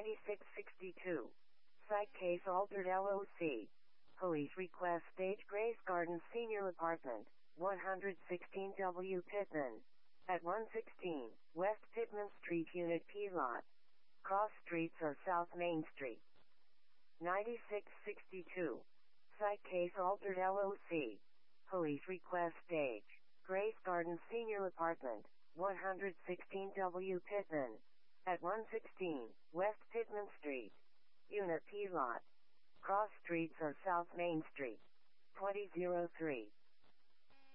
9662. Site case altered LOC. Police request stage Grace Gardens Senior Apartment, 116 W. Pittman. At 116 West Pittman Street, Unit P lot. Cross streets are South Main Street. 9662. Site case altered LOC. Police request stage Grace Gardens Senior Apartment, 116 W. Pittman. At 116 West Pittman Street, Unit P lot. Cross streets are South Main Street. 2003.